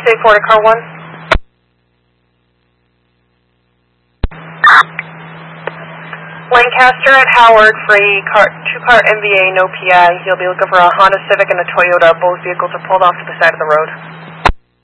8-4 to car 1. Lancaster at Howard for a two-car MVA, no PI. He'll be looking for a Honda Civic and a Toyota. Both vehicles are pulled off to the side of the road.